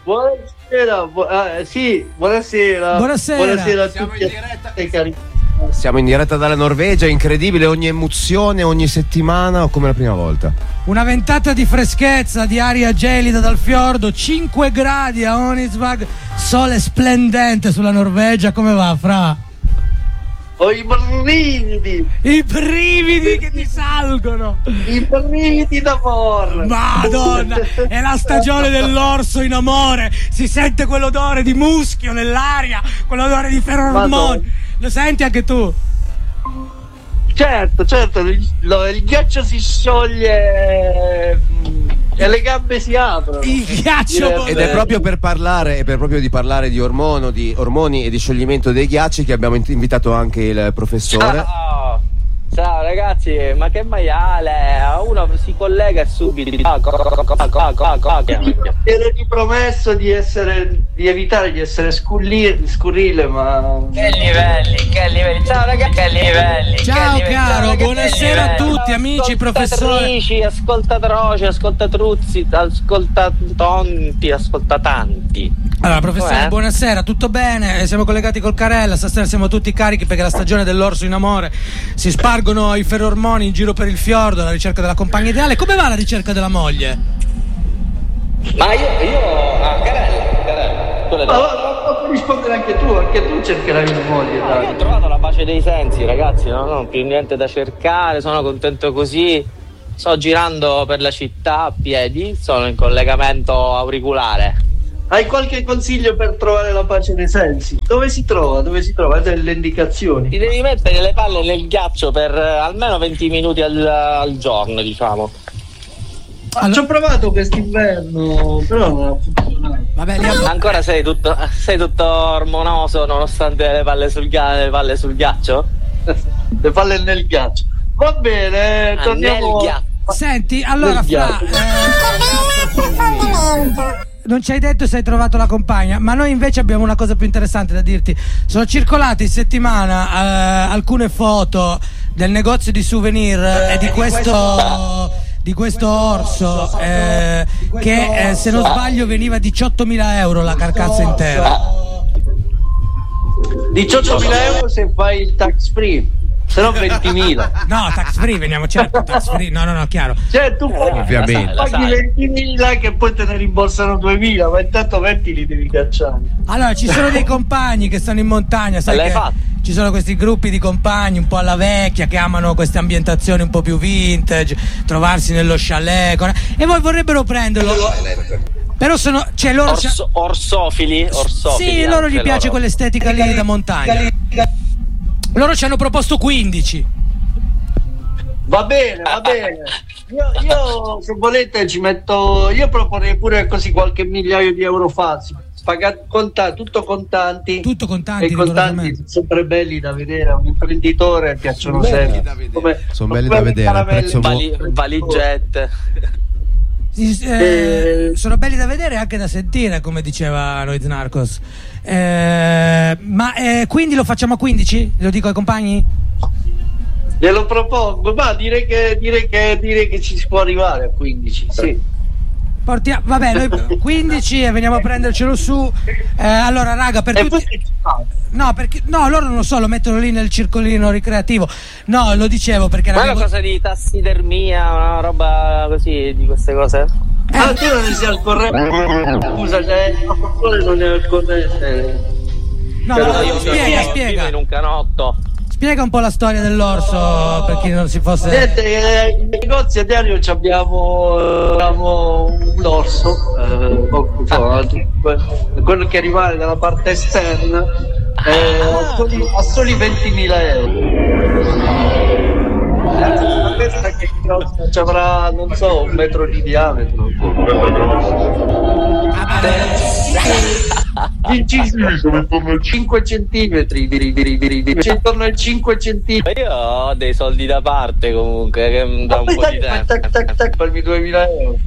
Buonasera, sì, buonasera. Buonasera a tutti e cari. Siamo in diretta dalla Norvegia, incredibile, ogni emozione, ogni settimana o come la prima volta. Una ventata di freschezza, di aria gelida dal fiordo, 5 gradi a Onisvag, sole splendente sulla Norvegia. Come va, Fra? Ho i brividi! I brividi che ti salgono! I brividi d'amore! Madonna! È la stagione dell'orso in amore! Si sente quell'odore di muschio nell'aria, quell'odore di ferormoni! Lo senti anche tu? Certo, il ghiaccio si scioglie e le gambe si aprono. Il ghiaccio! Ed è proprio per parlare, di parlare di ormoni e di scioglimento dei ghiacci che abbiamo invitato anche il professore. Ciao ragazzi, ma che maiale! Uno si collega e subito ero ripromesso di evitare di essere scurrile, ma che livelli! Ciao ragazzi, che livelli! Ciao caro, buonasera a tutti amici, professore, ascoltatrici, ascoltatruzzi, ascoltatonti, ascoltatanti. Allora professore, buonasera, tutto bene? Siamo collegati col Carella, stasera siamo tutti carichi perché la stagione dell'orso in amore, si spargono i ferormoni in giro per il fiordo alla ricerca della compagna ideale. Come va la ricerca della moglie? Ma io Carella, puoi rispondere anche tu cercherai una moglie. Io ho trovato la pace dei sensi, ragazzi, non ho più niente da cercare, sono contento così. Sto girando per la città a piedi, sono in collegamento auricolare. Hai qualche consiglio per trovare la pace dei sensi? Dove si trova? Hai delle indicazioni? Ti devi mettere le palle nel ghiaccio per almeno 20 minuti al giorno, diciamo. Ci ho provato quest'inverno, però non ha funzionato. Vabbè, ancora sei tutto ormonoso nonostante le palle sul ghiaccio? Le palle nel ghiaccio. Va bene, torniamo. Nel ghiaccio. Senti, allora Fra, non ci hai detto se hai trovato la compagna, ma noi invece abbiamo una cosa più interessante da dirti. Sono circolate in settimana alcune foto del negozio di souvenir e di questo orso che se non sbaglio veniva 18.000 euro la carcassa intera. 18.000 euro se fai il tax free, se no 20.000. No, tax free, veniamo, certo, tax free. No, chiaro. Cioè tu ovviamente paghi 20.000 che poi te ne rimborsano 2.000, ma intanto 20 li devi cacciare. Allora, ci sono dei compagni che stanno in montagna, sai che ci sono questi gruppi di compagni un po' alla vecchia che amano queste ambientazioni un po' più vintage, trovarsi nello chalet e poi vorrebbero prenderlo. Però sono, cioè loro orsofili. Sì, loro gli piace quell'estetica lì da montagna. Loro ci hanno proposto 15. Va bene. Io se volete ci metto. Io proporrei pure così qualche migliaio di euro falsi. Tutto contanti. E i contanti sono sempre belli da vedere. A un imprenditore piacciono sempre. Sono belli da vedere. Valigette. Sono belli da vedere e anche da sentire, come diceva Noid Narcos. Ma quindi lo facciamo a 15? Lo dico ai compagni? Glielo propongo, ma direi che ci si può arrivare a 15. Sì. Vabbè, noi 15 e veniamo a prendercelo su. Allora, raga, per tutti. No, loro non lo so, lo mettono lì nel circolino ricreativo. No, lo dicevo perché era una cosa di tassidermia, una roba così, di queste cose. Tu non ne sei al corrente. Scusa, non è al corrente. No, spiega. In un canotto. Spiega un po' la storia dell'orso per chi non si fosse. Niente, in negozio a diario abbiamo un orso, quello che rimane dalla parte esterna, a soli 20.000 euro. Una testa che ci avrà, non so, 1 metro di diametro. 5 centimetri intorno ai 5 centimetri. Io ho dei soldi da parte comunque che da un po' di tempo. Farmi 2.000 euro.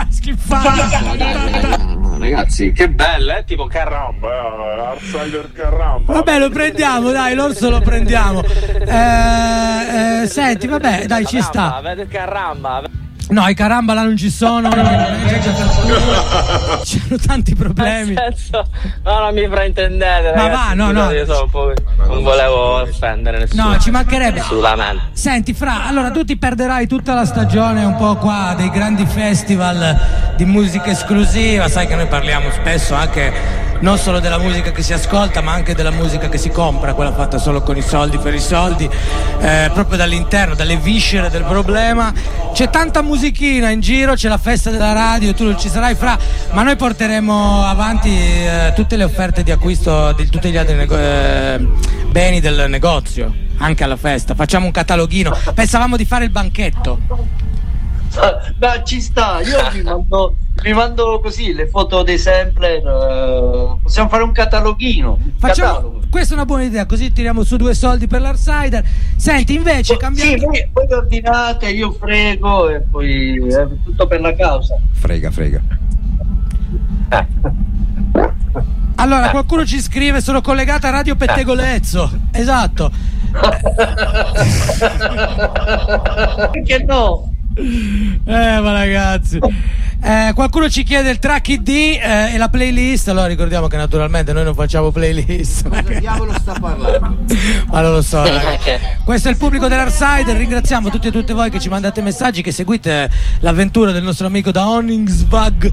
Schifata. Ragazzi, che bella, tipo caramba, outsider caramba. Vabbè, lo prendiamo, dai, l'orso lo prendiamo. Senti, vabbè, dai, ci sta. Caramba. No, i caramba là non ci sono. C'erano tanti problemi. No, non mi fraintendete. Ma ragazzi, va, no. Non volevo offendere nessuno. No, ci mancherebbe. Assolutamente. Senti, Fra, allora tu ti perderai tutta la stagione un po' qua dei grandi festival di musica esclusiva. Sai che noi parliamo spesso anche non solo della musica che si ascolta, ma anche della musica che si compra, quella fatta solo con i soldi per i soldi, proprio dall'interno, dalle viscere del problema. C'è tanta musichina in giro, c'è la festa della radio, tu non ci sarai, Fra, ma noi porteremo avanti tutte le offerte di acquisto di tutti gli altri beni del negozio, anche alla festa. Facciamo un cataloghino, pensavamo di fare il banchetto. Ma ci sta, io vi mando così le foto dei sampler, possiamo fare un cataloghino. Questa è una buona idea, così tiriamo su 2 soldi per l'Artsider. Senti, invece cambiando. Sì, voi ordinate, io frego e poi è tutto per la causa. Frega. Allora, qualcuno ci scrive: sono collegata a Radio Pettegolezzo. Esatto. Perché no? Ma ragazzi, qualcuno ci chiede il track ID e la playlist. Allora ricordiamo che naturalmente noi non facciamo playlist. Ma che diavolo sta parlando? Ma non lo so, ragazzi. Questo è il pubblico dell'Artsider. Ringraziamo tutti e tutte voi che ci mandate messaggi, che seguite l'avventura del nostro amico da Honningsvag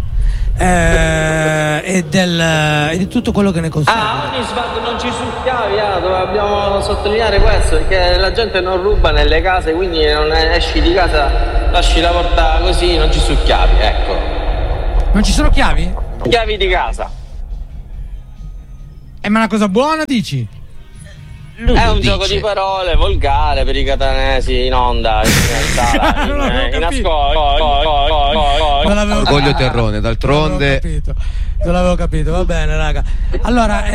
e di tutto quello che ne consegue. Honningsvag non ci succhiavi, dobbiamo sottolineare questo, perché la gente non ruba nelle case, quindi non esci di casa, lasci la porta così, non ci succhiavi, ecco. Non ci sono chiavi? Chiavi di casa. Ma è una cosa buona, dici? È un gioco di parole volgare per i catanesi in onda, in ascolto. Orgoglio terrone, d'altronde. Non l'avevo capito, va bene, raga. Allora,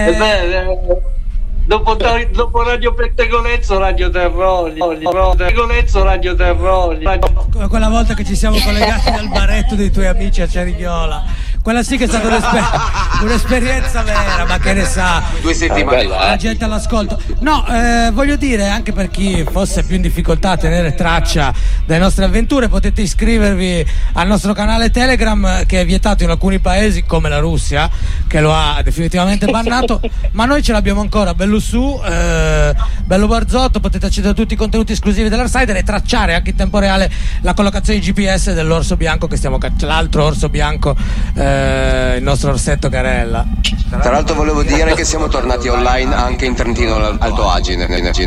dopo Radio Pettegolezzo, Radio Terroni. Pettegolezzo, Radio Terroni. Quella volta che ci siamo collegati dal baretto dei tuoi amici a Cerignola. Quella sì che è stata un'esperienza vera, ma che ne sa. 2 settimane fa. La gente all'ascolto. No, voglio dire, anche per chi fosse più in difficoltà a tenere traccia delle nostre avventure, potete iscrivervi al nostro canale Telegram, che è vietato in alcuni paesi come la Russia, che lo ha definitivamente bannato, ma noi ce l'abbiamo ancora, bello su, bello barzotto. Potete accedere a tutti i contenuti esclusivi dell'Artsider e tracciare anche in tempo reale la collocazione GPS dell'orso bianco che stiamo l'altro orso bianco, il nostro orsetto Carella. Tra l'altro volevo dire che siamo tornati online anche in Trentino Alto Agine.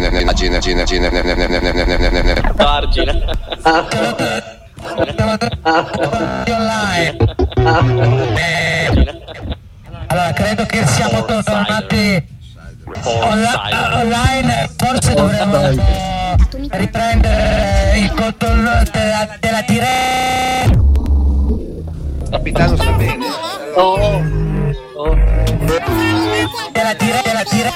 Allora, credo che siamo tornati online, forse dovremmo riprendere il controllo della diretta. Capitano sta bene? Della diretta.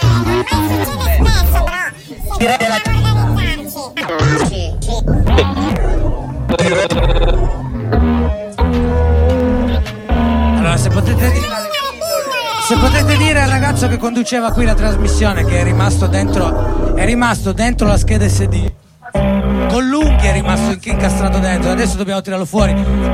Allora, se potete dire al ragazzo che conduceva qui la trasmissione che è rimasto dentro la scheda SD, con l'unghia è rimasto incastrato dentro, adesso dobbiamo tirarlo fuori.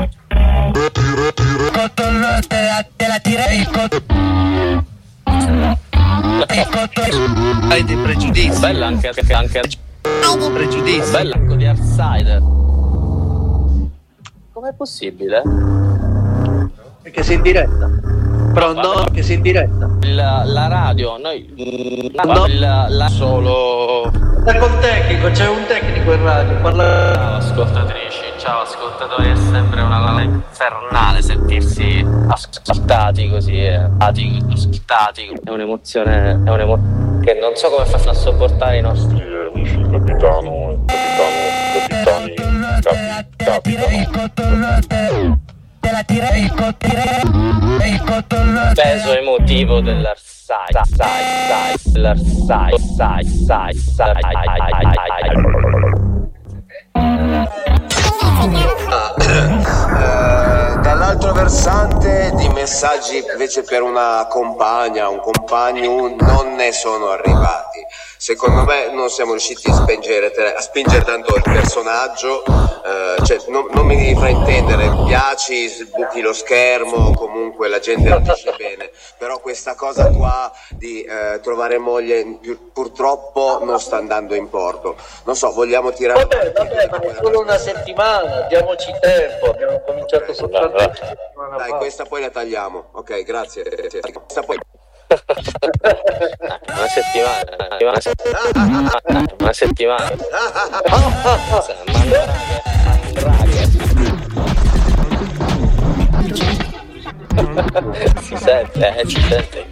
Hai dei pregiudizi. Bella anche pregiudizi. Bella anche di Artsider. Com'è possibile? Perché sei in diretta. Pronto? Perché sei in diretta. La radio, noi solo. Col tecnico, c'è un tecnico in radio. Ciao ascoltatrici, ciao ascoltatori, è sempre una cosa infernale sentirsi ascoltati così, ascoltati. È un'emozione che non so come fanno a sopportare i nostri amici capitani. Peso emotivo Dall'altro versante di messaggi invece per una compagna, un compagno non ne sono arrivati. secondo me non siamo riusciti a spingere tanto il personaggio, cioè non mi devi fraintendere, piaci, buchi lo schermo, comunque la gente reagisce bene, però questa cosa qua di trovare moglie purtroppo non sta andando in porto. Non so, vogliamo tirare vabbè, ma è solo una settimana, diamoci tempo, abbiamo cominciato soltanto una settimana fa. Dai, questa poi la tagliamo. Ok, grazie. Questa poi una settimana. Si sente.